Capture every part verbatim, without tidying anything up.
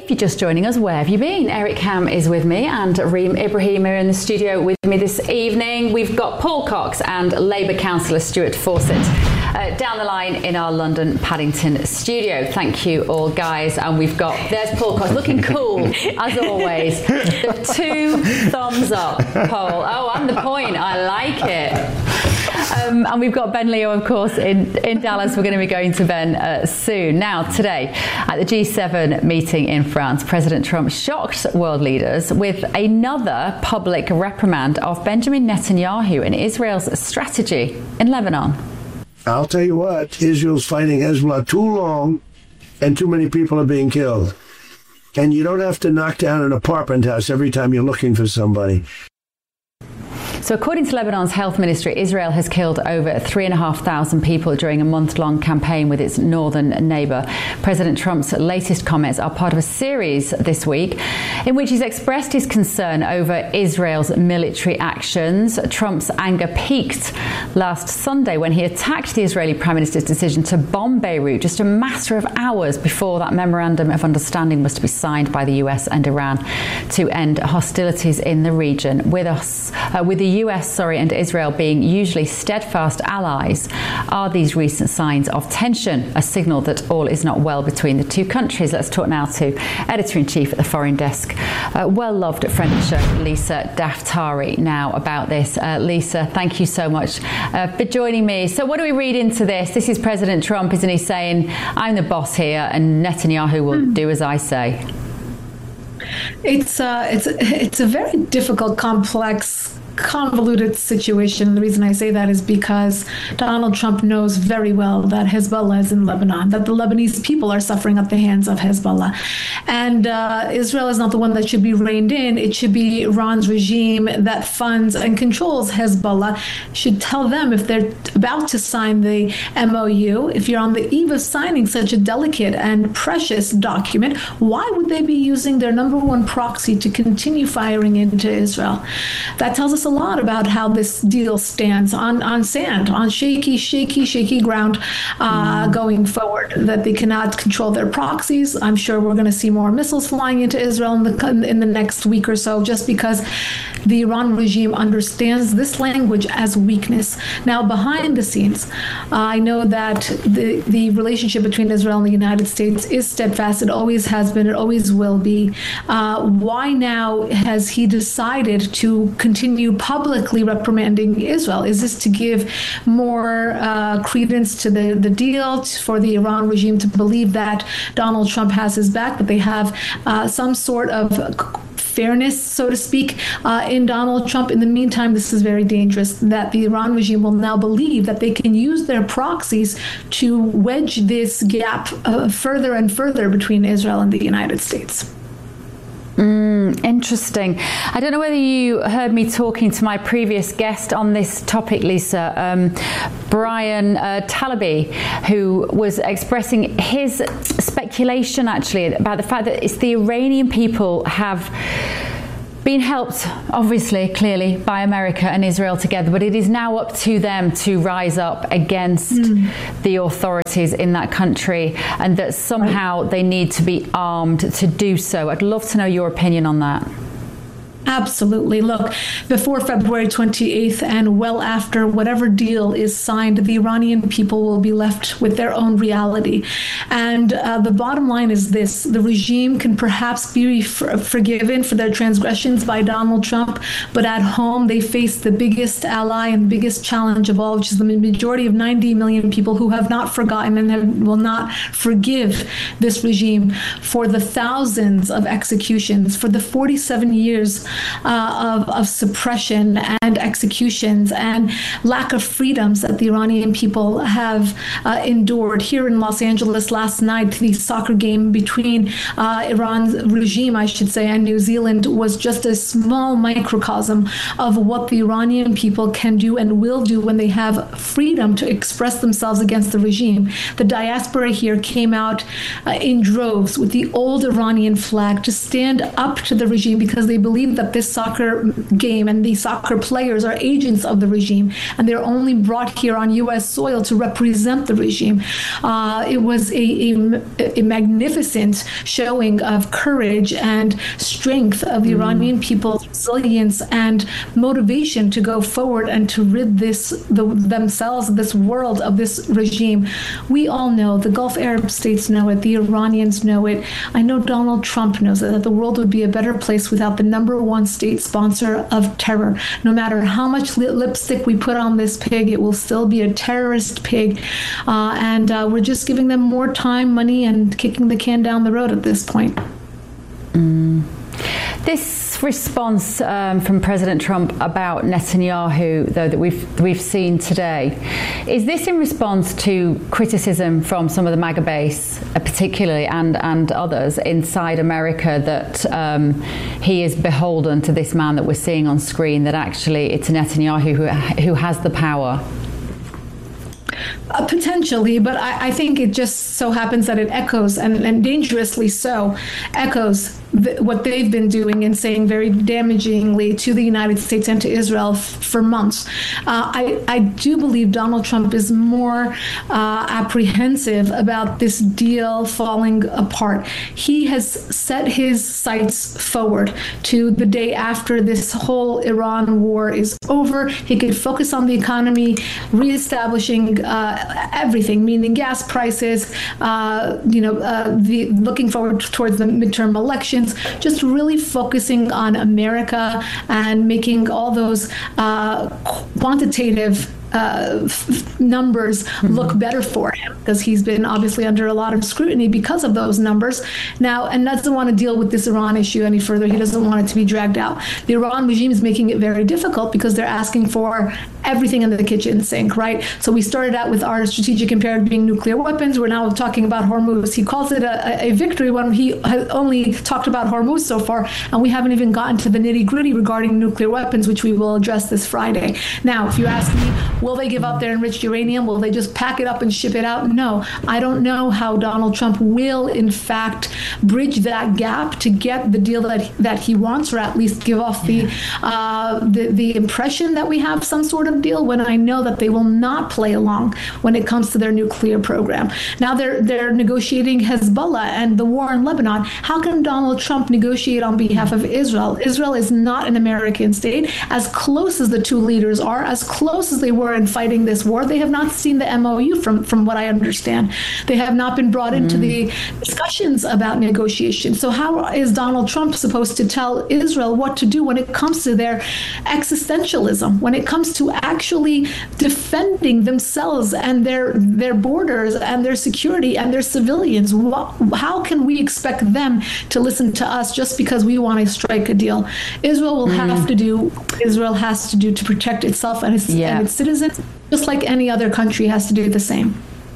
if you're just joining us, where have you been? Eric Ham is with me and Reem Ibrahim are in the studio with me this evening. We've got Paul Cox and Labour councillor Stuart Fawcett uh, down the line in our London Paddington studio. Thank you all, guys. And we've got, there's Paul Cox, looking cool as always. The two thumbs up, Paul. Oh, I'm the point. I like it. Um, and we've got Ben Leo, of course, in, in Dallas. We're going to be going to Ben uh, soon. Now, today, at the G seven meeting in France, President Trump shocked world leaders with another public reprimand of Benjamin Netanyahu and Israel's strategy in Lebanon. I'll tell you what, Israel's fighting Hezbollah too long and too many people are being killed. And you don't have to knock down an apartment house every time you're looking for somebody. So according to Lebanon's health ministry, Israel has killed over three and a half thousand people during a month-long campaign with its northern neighbour. President Trump's latest comments are part of a series this week in which he's expressed his concern over Israel's military actions. Trump's anger peaked last Sunday when he attacked the Israeli Prime Minister's decision to bomb Beirut just a matter of hours before that memorandum of understanding was to be signed by the U S and Iran to end hostilities in the region. With us, uh, with the U S, sorry, and Israel being usually steadfast allies, are these recent signs of tension a signal that all is not well between the two countries? Let's talk now to Editor-in-Chief at the Foreign Desk, uh, well-loved friend of the show, Lisa Daftari, now about this. Uh, Lisa, thank you so much uh, for joining me. So what do we read into this? This is President Trump, isn't he, saying, I'm the boss here and Netanyahu will mm. do as I say? It's, uh, it's, it's a very difficult, complex, convoluted situation. The reason I say that is because Donald Trump knows very well that Hezbollah is in Lebanon, that the Lebanese people are suffering at the hands of Hezbollah. And uh, Israel is not the one that should be reined in. It should be Iran's regime that funds and controls Hezbollah, should tell them if they're about to sign the M O U, if you're on the eve of signing such a delicate and precious document, why would they be using their number one proxy to continue firing into Israel? That tells us a lot about how this deal stands on, on sand, on shaky, shaky, shaky ground uh, mm. going forward, that they cannot control their proxies. I'm sure we're going to see more missiles flying into Israel in the, in the next week or so, just because the Iran regime understands this language as weakness. Now, behind the scenes, uh, I know that the, the relationship between Israel and the United States is steadfast. It always has been. It always will be. Uh, why now has he decided to continue publicly reprimanding Israel? Is this to give more uh, credence to the, the deal, for the Iran regime to believe that Donald Trump has his back, that they have uh, some sort of fairness, so to speak, uh, in Donald Trump? In the meantime, this is very dangerous, that the Iran regime will now believe that they can use their proxies to wedge this gap uh, further and further between Israel and the United States. Mm, interesting. I don't know whether you heard me talking to my previous guest on this topic, Lisa, um, Brian uh, Talabi, who was expressing his speculation actually about the fact that it's the Iranian people have been helped, obviously, clearly, by America and Israel together, but it is now up to them to rise up against mm. the authorities in that country, and that somehow they need to be armed to do so. I'd love to know your opinion on that. Absolutely. Look, before February twenty-eighth and well after whatever deal is signed, the Iranian people will be left with their own reality. And uh, the bottom line is this: the regime can perhaps be for- forgiven for their transgressions by Donald Trump, but at home they face the biggest ally and biggest challenge of all, which is the majority of ninety million people who have not forgotten and have, will not forgive this regime for the thousands of executions, for the forty-seven years Uh, of, of suppression and executions and lack of freedoms that the Iranian people have uh, endured. Here in Los Angeles last night, the soccer game between uh, Iran's regime, I should say, and New Zealand was just a small microcosm of what the Iranian people can do and will do when they have freedom to express themselves against the regime. The diaspora here came out uh, in droves with the old Iranian flag to stand up to the regime because they believe that that this soccer game and these soccer players are agents of the regime, and they're only brought here on U S soil to represent the regime. Uh, it was a, a, a magnificent showing of courage and strength of the mm. Iranian people's resilience and motivation to go forward and to rid this the, themselves, this world of this regime. We all know, the Gulf Arab states know it, the Iranians know it. I know Donald Trump knows it, that the world would be a better place without the number one state sponsor of terror. No matter how much li- lipstick we put on this pig, it will still be a terrorist pig. Uh, and uh, we're just giving them more time, money, and kicking the can down the road at this point. Mm. This response um, from President Trump about Netanyahu, though, that we've we've seen today, is this in response to criticism from some of the MAGA base, uh, particularly, and and others inside America, that um, he is beholden to this man that we're seeing on screen, that actually it's Netanyahu who who has the power? Uh, potentially, but I, I think it just so happens that it echoes, and, and dangerously so, echoes th- what they've been doing and saying very damagingly to the United States and to Israel f- for months. Uh, I, I do believe Donald Trump is more uh, apprehensive about this deal falling apart. He has set his sights forward to the day after this whole Iran war is over. He could focus on the economy, reestablishing uh, everything, meaning gas prices, uh, you know, uh, the looking forward towards the midterm elections, just really focusing on America and making all those uh, quantitative Uh, f- numbers mm-hmm. look better for him, because he's been obviously under a lot of scrutiny because of those numbers now, and doesn't want to deal with this Iran issue any further. He doesn't want it to be dragged out. The Iran regime is making it very difficult because they're asking for everything in the kitchen sink, right? So we started out with our strategic imperative being nuclear weapons. We're now talking about Hormuz. He calls it a, a victory when he has only talked about Hormuz so far, and we haven't even gotten to the nitty gritty regarding nuclear weapons, which we will address this Friday. Now, if you ask me, will they give up their enriched uranium? Will they just pack it up and ship it out? No. I don't know how Donald Trump will, in fact, bridge that gap to get the deal that that he wants, or at least give off the uh, the, the impression that we have some sort of deal, when I know that they will not play along when it comes to their nuclear program. Now they're they're negotiating Hezbollah and the war in Lebanon. How can Donald Trump negotiate on behalf of Israel? Israel is not an American state. As close as the two leaders are, as close as they were in fighting this war, they have not seen the M O U from, from what I understand. They have not been brought into mm. the discussions about negotiation. So how is Donald Trump supposed to tell Israel what to do when it comes to their existentialism, when it comes to actually defending themselves and their their borders and their security and their civilians? How can we expect them to listen to us just because we want to strike a deal? Israel will mm. have to do, Israel has to do to protect itself and its, yeah. and its citizens, just like any other country has to do the same.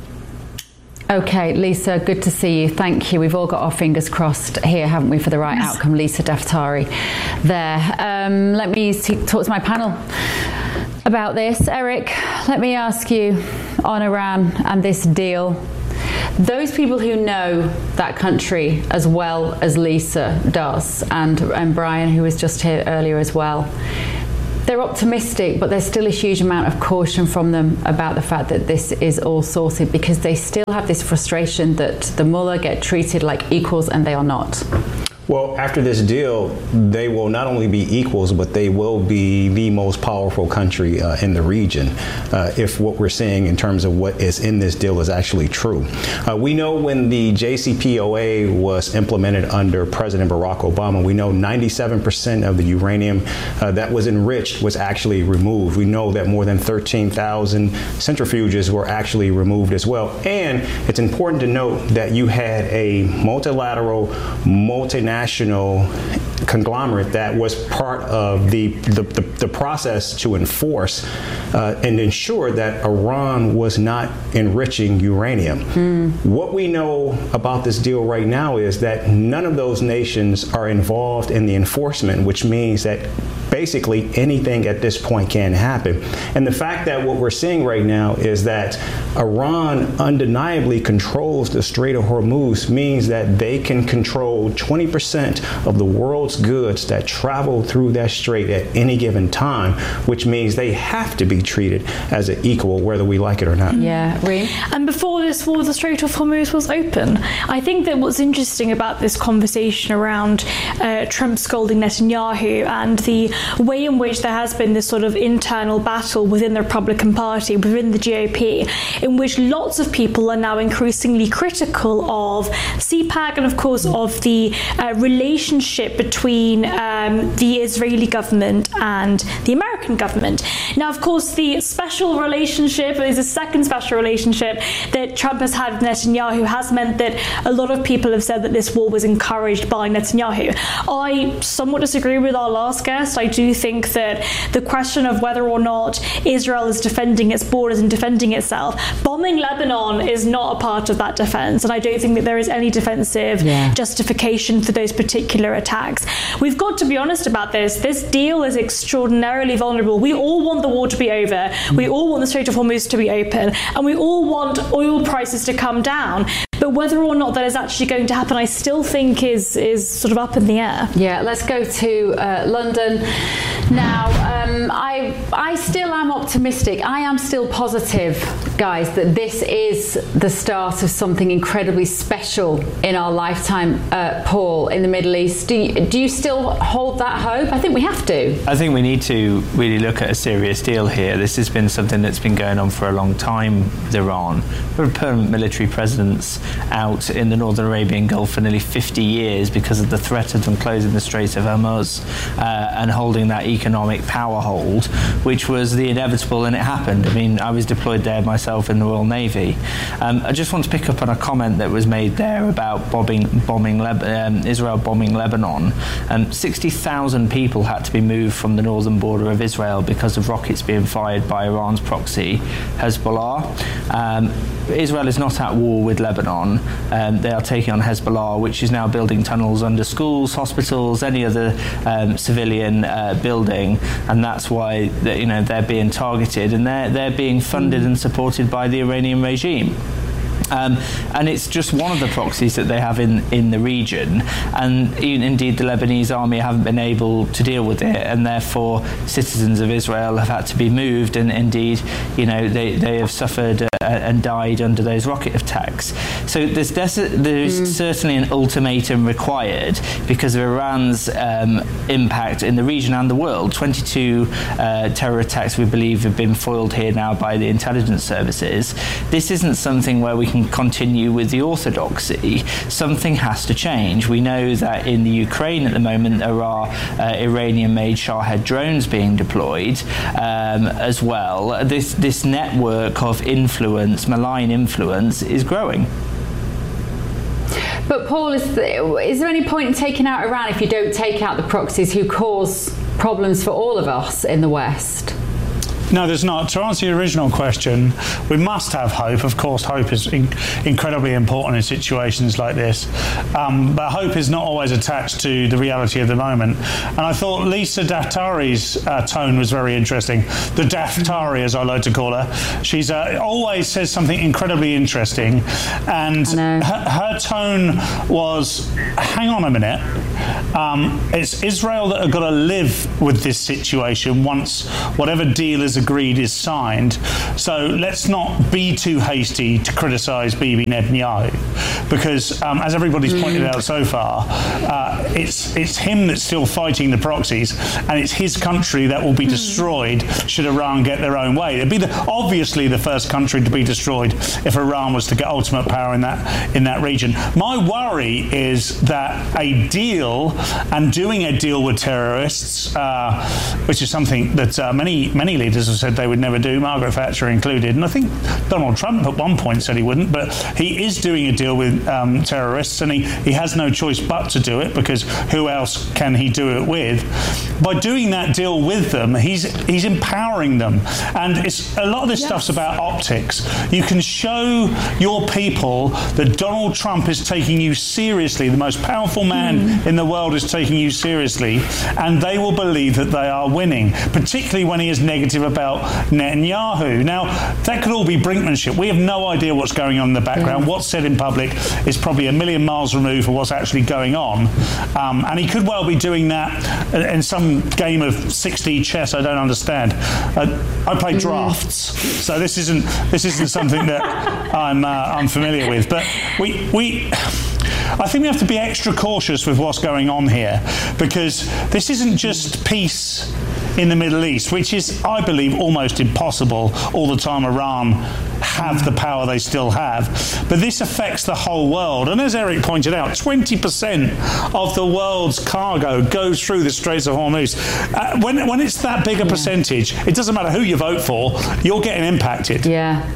Okay, Lisa, good to see you. Thank you. We've all got our fingers crossed here, haven't we, for the right yes. outcome. Lisa Daftari there. Um, let me see, talk to my panel about this. Eric, let me ask you on Iran and this deal. Those people who know that country as well as Lisa does, and, and Brian, who was just here earlier as well, they're optimistic, but there's still a huge amount of caution from them about the fact that this is all sorted, because they still have this frustration that the mullah get treated like equals, and they are not. Well, after this deal, they will not only be equals, but they will be the most powerful country uh, in the region, uh, if what we're seeing in terms of what is in this deal is actually true. Uh, we know when the J C P O A was implemented under President Barack Obama, we know ninety-seven percent of the uranium uh, that was enriched was actually removed. We know that more than thirteen thousand centrifuges were actually removed as well. And it's important to note that you had a multilateral, multinational national conglomerate that was part of the the, the, the process to enforce uh, and ensure that Iran was not enriching uranium. Mm. What we know about this deal right now is that none of those nations are involved in the enforcement, which means that basically basically anything at this point can happen. And the fact that what we're seeing right now is that Iran undeniably controls the Strait of Hormuz means that they can control twenty percent of the world's goods that travel through that strait at any given time, which means they have to be treated as an equal, whether we like it or not. Yeah, Reem? And before this war, the Strait of Hormuz was open. I think that what's interesting about this conversation around uh, Trump scolding Netanyahu and the way in which there has been this sort of internal battle within the Republican Party, within the G O P, in which lots of people are now increasingly critical of C PAC and, of course, of the uh, relationship between um, the Israeli government and the American government. Now, of course, the special relationship is a second special relationship that Trump has had with Netanyahu has meant that a lot of people have said that this war was encouraged by Netanyahu. I somewhat disagree with our last guest. I do think that the question of whether or not Israel is defending its borders and defending itself, bombing Lebanon is not a part of that defense, and I don't think that there is any defensive yeah. justification for those particular attacks. We've got to be honest about this. This deal is extraordinarily vulnerable. We all want the war to be over. We all want the Strait of Hormuz to be open, and we all want oil prices to come down. But whether or not that is actually going to happen, I still think is is sort of up in the air. Yeah, let's go to uh, London now. Um, I I still am optimistic. I am still positive, guys, that this is the start of something incredibly special in our lifetime, uh, Paul, in the Middle East. Do you, do you still hold that hope? I think we have to. I think we need to really look at a serious deal here. This has been something that's been going on for a long time with Iran. There are permanent military presence out in the Northern Arabian Gulf for nearly fifty years because of the threat of them closing the Strait of Hormuz uh, and holding that economic power hold, which was the inevitable, and it happened. I mean, I was deployed there myself in the Royal Navy. Um, I just want to pick up on a comment that was made there about bombing, bombing Leb- um, Israel bombing Lebanon. Um, sixty thousand people had to be moved from the northern border of Israel because of rockets being fired by Iran's proxy, Hezbollah. Um, Israel is not at war with Lebanon. Um, they are taking on Hezbollah, which is now building tunnels under schools, hospitals, any other um, civilian uh, building, and that's why you know they're being targeted, and they're they're being funded and supported by the Iranian regime. Um, and it's just one of the proxies that they have in, in the region, and even, indeed the Lebanese army haven't been able to deal with it, and therefore citizens of Israel have had to be moved, and indeed you know they, they have suffered uh, and died under those rocket attacks. So there's, des- there's mm. certainly an ultimatum required because of Iran's um, impact in the region and the world. twenty-two uh, terror attacks we believe have been foiled here now by the intelligence services. This isn't something where we can continue with the orthodoxy. Something has to change. We know that in the Ukraine at the moment there are uh, Iranian-made Shahed drones being deployed um, as well. This this network of influence, malign influence, is growing. But Paul, is there, is there any point in taking out Iran if you don't take out the proxies who cause problems for all of us in the West? No, there's not. To answer your original question, we must have hope. Of course, hope is in- incredibly important in situations like this. Um, but hope is not always attached to the reality of the moment. And I thought Lisa Daftari's uh, tone was very interesting. The Daftari, as I like to call her. She's uh, always says something incredibly interesting. And her, her tone was, hang on a minute. Um, it's Israel that have got to live with this situation once whatever deal is agreed is signed. So let's not be too hasty to criticise Bibi Netanyahu, because um, as everybody's pointed out so far, uh, it's it's him that's still fighting the proxies, and it's his country that will be destroyed should Iran get their own way. It'd be the, obviously the first country to be destroyed if Iran was to get ultimate power in that in that region. My worry is that a deal and doing a deal with terrorists, uh, which is something that uh, many many leaders leaders have said they would never do, Margaret Thatcher included. And I think Donald Trump at one point said he wouldn't, but he is doing a deal with um, terrorists, and he, he has no choice but to do it, because who else can he do it with? By doing that deal with them, he's he's empowering them. And it's a lot of this yes. stuff's about optics. You can show your people that Donald Trump is taking you seriously, the most powerful man mm. in the world is taking you seriously, and they will believe that they are winning, particularly when he is negative about Netanyahu. Now, that could all be brinkmanship. We have no idea what's going on in the background. Yeah. What's said in public is probably a million miles removed from what's actually going on. Um, and he could well be doing that in some game of sixty chess I don't understand. Uh, I play drafts, so this isn't this isn't something that I'm uh, I'm familiar with. But we we. I think we have to be extra cautious with what's going on here, because this isn't just peace in the Middle East, which is, I believe, almost impossible all the time Iran have the power they still have. But this affects the whole world. And as Eric pointed out, twenty percent of the world's cargo goes through the Straits of Hormuz. Uh, when, when it's that big a percentage, it doesn't matter who you vote for, you're getting impacted. Yeah.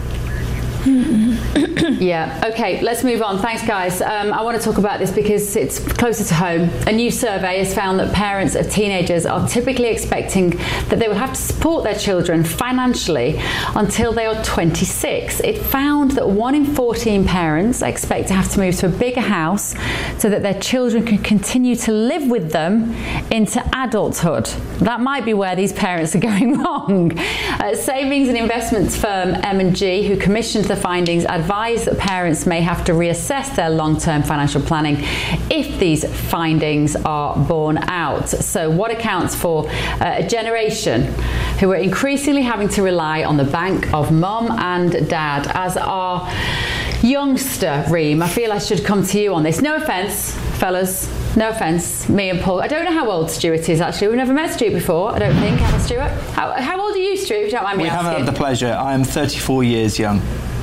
Yeah, okay, let's move on. Thanks, guys. Um, I want to talk about this because it's closer to home. A new survey has found that parents of teenagers are typically expecting that they will have to support their children financially until they are twenty-six. It found that one in fourteen parents expect to have to move to a bigger house so that their children can continue to live with them into adulthood. That might be where these parents are going wrong. Uh, savings and investments firm M and G, who commissioned the findings, advise that parents may have to reassess their long-term financial planning if these findings are borne out. So what accounts for uh, a generation who are increasingly having to rely on the bank of mum and dad? As our youngster, Reem, I feel I should come to you on this. No offence, fellas. No offence, me and Paul. I don't know how old Stuart is, actually. We've never met Stuart before, I don't think, have we, Stuart? How, how old are you, Stuart, if you don't mind me we asking? We haven't had the pleasure. I am thirty-four years young.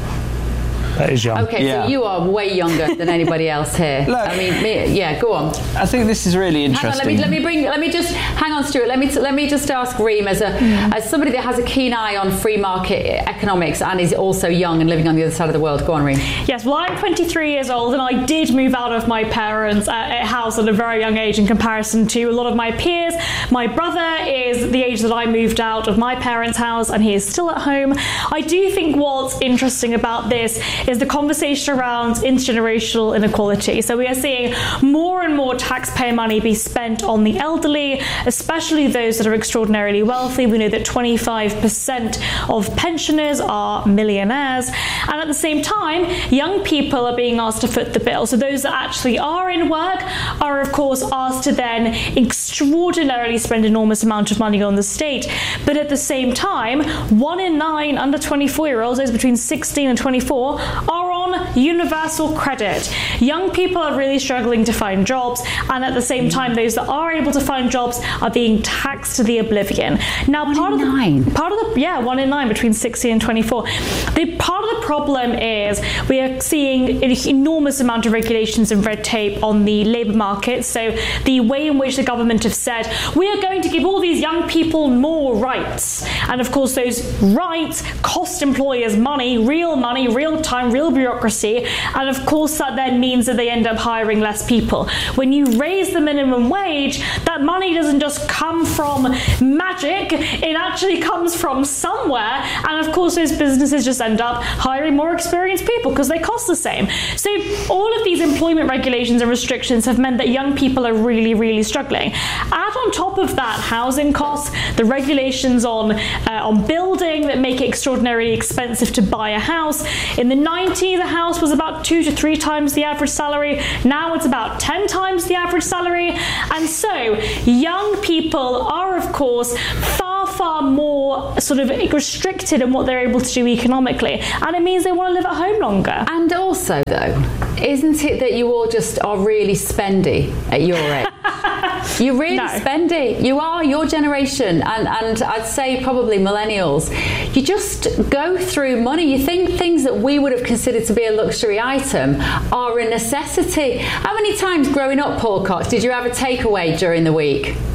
That is young. Okay, yeah. so you are way younger than anybody else here. Look, I mean, me, yeah, go on. I think this is really interesting. Hang on, let me let me bring. Let me just hang on, Stuart. Let me let me just ask Reem, as a mm. as somebody that has a keen eye on free market economics and is also young and living on the other side of the world. Go on, Reem. Yes, well, I'm twenty-three years old, and I did move out of my parents' uh, house at a very young age in comparison to a lot of my peers. My brother is the age that I moved out of my parents' house, and he is still at home. I do think what's interesting about this is the conversation around intergenerational inequality. So we are seeing more and more taxpayer money be spent on the elderly, especially those that are extraordinarily wealthy. We know that twenty-five percent of pensioners are millionaires. And at the same time, young people are being asked to foot the bill. So those that actually are in work are, of course, asked to then extraordinarily spend enormous amount of money on the state. But at the same time, one in nine under twenty-four-year-olds, those between sixteen and twenty-four, are on universal credit. Young people are really struggling to find jobs, and at the same time, those that are able to find jobs are being taxed to the oblivion. Now, one part in of the, nine. part of the yeah, one in nine between sixteen and twenty-four. The part of the problem is we are seeing an enormous amount of regulations and red tape on the labour market. So the way in which the government have said we are going to give all these young people more rights, and of course those rights cost employers money, real money, real time, real bureaucracy, and of course that then means that they end up hiring less people. When you raise the minimum wage, that money doesn't just come from magic, it actually comes from somewhere, and of course those businesses just end up hiring more experienced people because they cost the same. So all of these employment regulations and restrictions have meant that young people are really, really struggling. Add on top of that housing costs, the regulations on uh, on building that make it extraordinarily expensive to buy a house. In the nineties, a house was about two to three times the average salary. Now it's about ten times the average salary. And so young people are, of course, far, far more sort of restricted in what they're able to do economically. And it means they want to live at home longer. And also, though, isn't it that you all just are really spendy at your age? You're really no. spendy. You are, your generation, and, and I'd say probably millennials. You just go through money. You think things that we would have considered to be a luxury item are a necessity. How many times growing up, Paul Cox, did you have a takeaway during the week?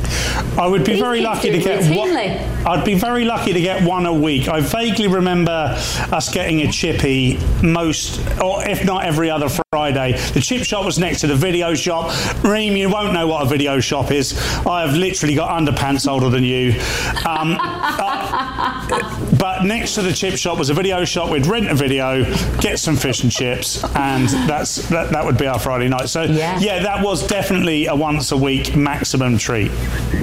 I would be These very kids lucky do to get routinely. one. I'd be very lucky to get one a week. I vaguely remember us getting a chippy most, or if not every other Friday. The chip shop was next to the video shop. Reem, you won't know what a video shop is. I have literally got underpants older than you. Um, uh, but next to the chip shop was a video shop. We'd rent a video, get some fish and chips, and that's that, that would be our Friday night. So yeah. yeah, that was definitely a once a week maximum treat.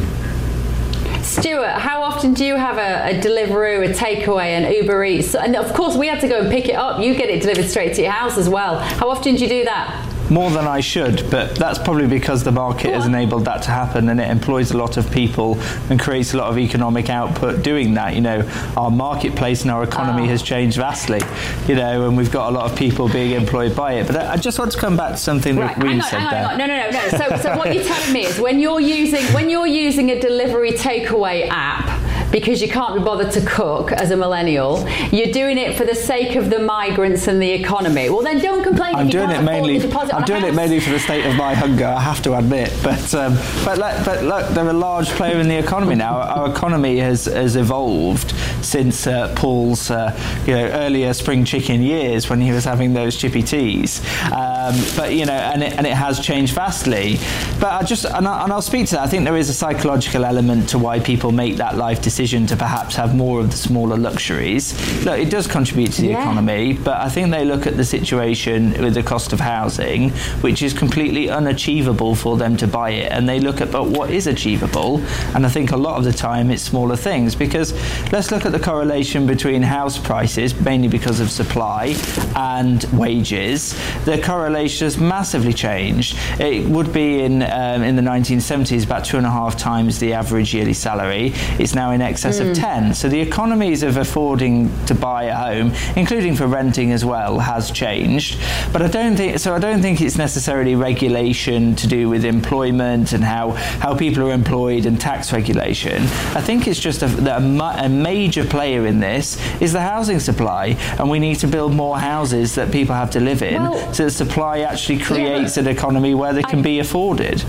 Stuart, how often do you have a, a Deliveroo, a takeaway, and Uber Eats? And of course, we had to go and pick it up. You get it delivered straight to your house as well. How often do you do that? More than I should, but that's probably because the market has enabled that to happen, and it employs a lot of people and creates a lot of economic output doing that. You know, our marketplace and our economy oh. has changed vastly, you know, and we've got a lot of people being employed by it. But I, I just want to come back to something right. that Reem hang on, said hang on, there. hang on. No, no, no, no. So, so what you're telling me is when you're using when you're using a delivery takeaway app, because you can't be bothered to cook as a millennial, you're doing it for the sake of the migrants and the economy. Well, then don't complain I'm if you doing can't it mainly. afford the deposit I'm on a doing house. it mainly for the state of my hunger. I have to admit, but um, but look, but look, they're a large player in the economy now. Our economy has has evolved since uh, Paul's uh, you know earlier spring chicken years when he was having those chippy teas. Um, but you know, and it, and it has changed vastly. But I just and, I, and I'll speak to that. I think there is a psychological element to why people make that life decision to perhaps have more of the smaller luxuries. Look, it does contribute to the yeah. economy, but I think they look at the situation with the cost of housing, which is completely unachievable for them to buy it, and they look at but what is achievable, and I think a lot of the time it's smaller things, because let's look at the correlation between house prices, mainly because of supply, and wages. The correlation has massively changed. It would be in um, in the nineteen seventies about two and a half times the average yearly salary. It's now in excess mm. of ten. So the economies of affording to buy a home, including for renting as well, has changed. But I don't think so. I don't think it's necessarily regulation to do with employment and how how people are employed and tax regulation. I think it's just a, a, a major player in this is the housing supply, and we need to build more houses that people have to live in, well, so the supply actually creates yeah, an economy where they can I, be afforded.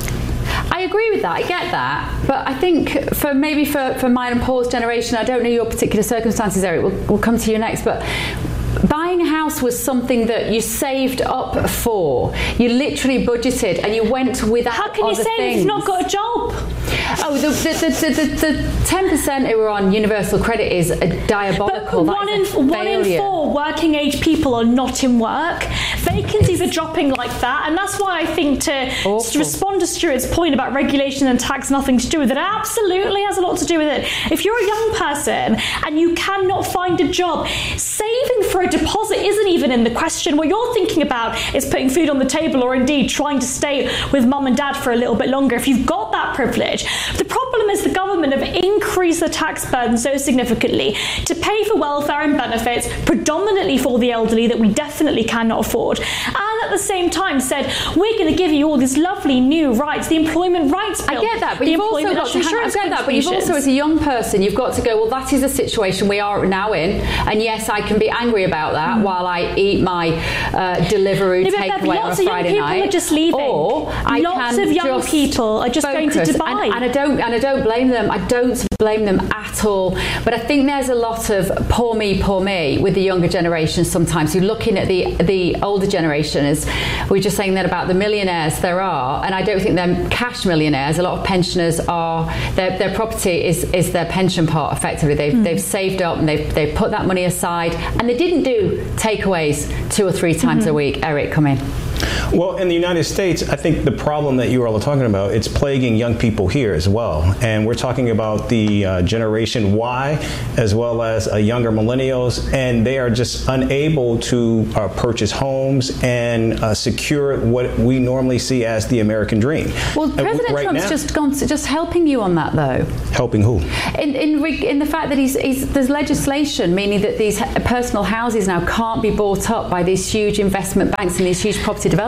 I agree with that. I get that, but I think for maybe for, for mine and Paul's generation, I don't know your particular circumstances, Eric. We'll, we'll come to you next, but buying a house was something that you saved up for. You literally budgeted, and you went without. How can you other save things. if you've not got a job? Oh, the the the the ten percent who are on universal credit is a diabolical. But one in one in four working age people are not in work. Vacancies are dropping like that, and that's why I think to, to respond to Stuart's point about regulation and tax nothing to do with it, it absolutely has a lot to do with it. If you're a young person and you cannot find a job, saving for a deposit isn't even in the question. What you're thinking about is putting food on the table, or indeed trying to stay with mum and dad for a little bit longer if you've got that privilege. The problem is the government have increased the tax burden so significantly to pay for welfare and benefits, predominantly for the elderly, that we definitely cannot afford. And at the same time said, we're going to give you all these lovely new rights, the employment rights bill. I get that, but the you've also got to, sure, I get that, but you've also, as a young person, you've got to go, well, that is the situation we are now in, and yes, I can be angry about that mm. while I eat my uh, Deliveroo no, takeaway on a Friday people night. Are just leaving. Or I lots can of young just people are just going to Dubai, and, and I don't, and I don't blame them. I don't blame them at all. But I think there's a lot of poor me, poor me with the younger generation sometimes, who looking at the the older generation, as we were just saying that about the millionaires there are, and I don't think they're cash millionaires. A lot of pensioners are, their, their property is, is their pension pot effectively. They've, mm. they've saved up and they've, they've put that money aside, and they didn't do takeaways two or three times mm-hmm. a week. Eric, come in. Well, in the United States, I think the problem that you all are talking about, it's plaguing young people here as well. And we're talking about the uh, Generation Y as well as uh, younger millennials, and they are just unable to uh, purchase homes and uh, secure what we normally see as the American dream. Well, President right Trump's now, just gone to, just helping you on that, though. Helping who? In in, in the fact that he's, he's there's legislation meaning that these personal houses now can't be bought up by these huge investment banks and these huge property development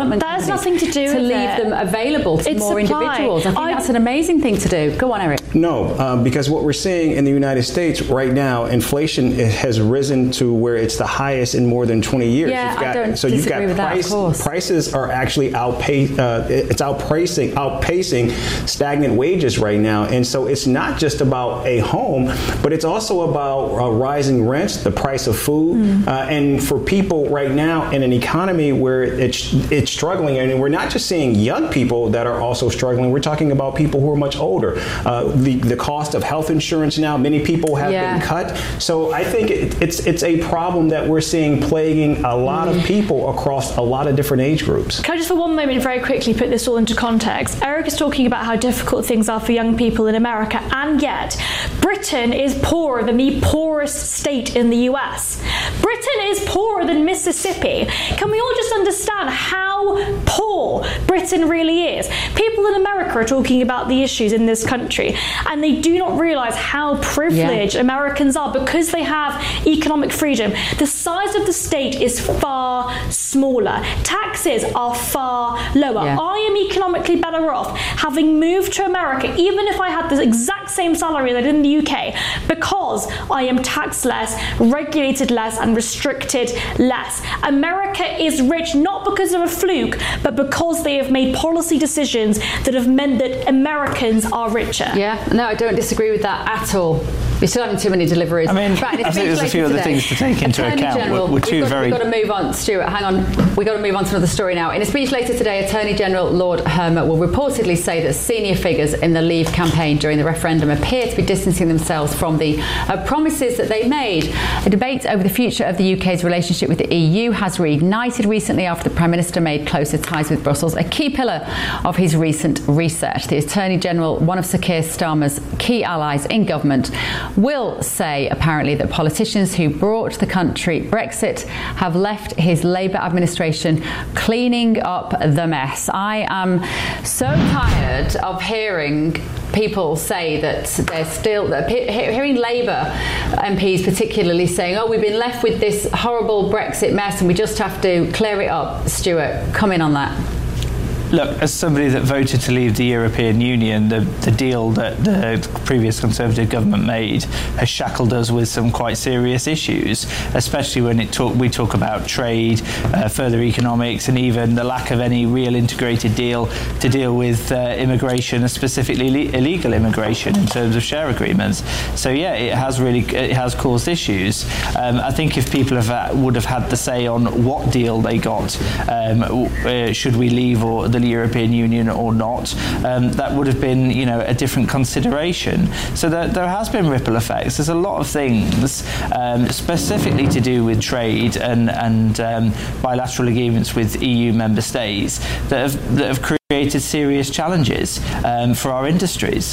development That has companies nothing to do to with leave it. them available to It's more supply. individuals. I think I- that's an amazing thing to do. Go on, Eric. No, um, because what we're seeing in the United States right now, inflation has risen to where it's the highest in more than twenty years. Yeah, You've got, I don't so you've disagree got with that, of price, course. prices are actually outpace, uh, it's outpacing, outpacing stagnant wages right now. And so it's not just about a home, but it's also about uh, rising rents, the price of food. Mm. Uh, and for people right now in an economy where it's, it's struggling, and we're not just seeing young people that are also struggling, we're talking about people who are much older. Uh, the, the cost of health insurance now, many people have Yeah. been cut. So I think it, it's, it's a problem that we're seeing plaguing a lot of people across a lot of different age groups. Can I just for one moment very quickly put this all into context? Eric is talking about how difficult things are for young people in America, and yet Britain is poorer than the poorest state in the U S. Britain is poorer than Mississippi. Can we all just understand how poor Britain really is? People in America are talking about the issues in this country, and they do not realise how privileged yeah. Americans are because they have economic freedom. The size of the state is far smaller. Taxes are far lower. Yeah. I am economically better off having moved to America, even if I had the exact same salary that I did in the U K, because I am taxed less, regulated less, and restricted less. America is rich not because of a fluke, but because they have made policy decisions that have meant that Americans are richer. Yeah, no, I don't disagree with that at all. We're still having too many deliveries. I mean, right, I think there's a few other things to take into Attorney account. General, We're, we're two we've got, very... We've got to move on, Stuart, hang on. We've got to move on to another story now. In a speech later today, Attorney General Lord Hermot will reportedly say that senior figures in the Leave campaign during the referendum appear to be distancing themselves from the uh, promises that they made. A debate over the future of the U K's relationship with the E U has reignited recently after the Prime Minister made closer ties with Brussels, a key pillar of his recent reset. The Attorney General, one of Sir Keir Starmer's key allies in government, will say apparently that politicians who brought the country Brexit have left his Labour administration cleaning up the mess. I am so tired of hearing people say that they're still, that hearing Labour M Ps particularly saying, oh, we've been left with this horrible Brexit mess and we just have to clear it up. Stuart, comment on that. Look, as somebody that voted to leave the European Union, the, the deal that the previous Conservative government made has shackled us with some quite serious issues, especially when it talk, we talk about trade, uh, further economics, and even the lack of any real integrated deal to deal with uh, immigration, specifically le- illegal immigration in terms of share agreements. So yeah, it has really it has caused issues. Um, I think if people have, would have had the say on what deal they got, um, uh, should we leave or the European Union or not, um, that would have been, you know, a different consideration. So there, there has been ripple effects. There's a lot of things, um, specifically to do with trade and, and um, bilateral agreements with E U member states that have, that have created serious challenges um, for our industries.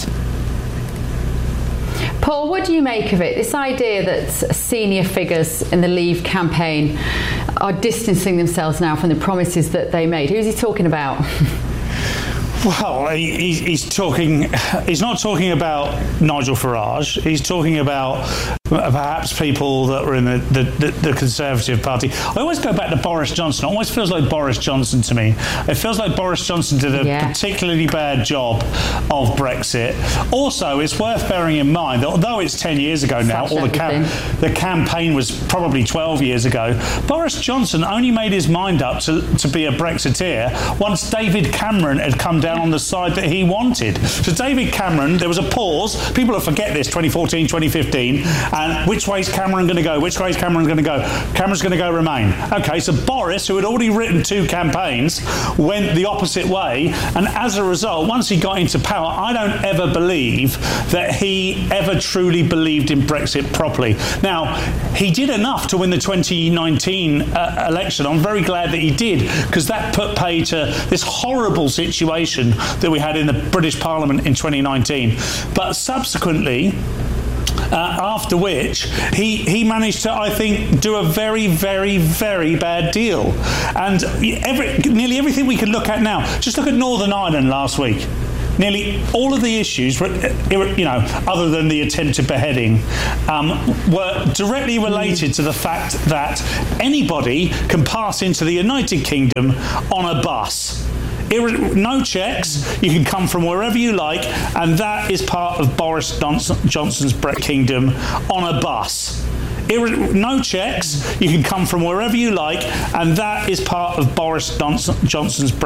Paul, what do you make of it? This idea that senior figures in the Leave campaign are distancing themselves now from the promises that they made. Who's he talking about? Well, he, he's talking. He's not talking about Nigel Farage. He's talking about perhaps people that were in the, the, the, the Conservative Party. I always go back to Boris Johnson. It always feels like Boris Johnson to me. It feels like Boris Johnson did a yeah. particularly bad job of Brexit. Also, it's worth bearing in mind that although it's ten years ago now, Such or the, cam- the campaign was probably twelve years ago, Boris Johnson only made his mind up to, to be a Brexiteer once David Cameron had come down on the side that he wanted. So David Cameron, there was a pause. People will forget this, twenty fourteen, twenty fifteen. And which way is Cameron going to go? Which way is Cameron going to go? Cameron's going to go Remain. Okay, so Boris, who had already written two campaigns, went the opposite way. And as a result, once he got into power, I don't ever believe that he ever truly believed in Brexit properly. Now, he did enough to win the twenty nineteen uh, election. I'm very glad that he did, because that put pay to this horrible situation that we had in the British Parliament in twenty nineteen. But subsequently, Uh, after which he he managed to, I think, do a very, very, very bad deal. And every, nearly everything we can look at now, just look at Northern Ireland last week. nearly all of the issues, you know, other than the attempted beheading, um, were directly related to the fact that anybody can pass into the United Kingdom on a bus. No checks, you can come from wherever you like, and that is part of Boris Johnson's Brexit kingdom on a bus. No checks, you can come from wherever you like, and that is part of Boris Johnson's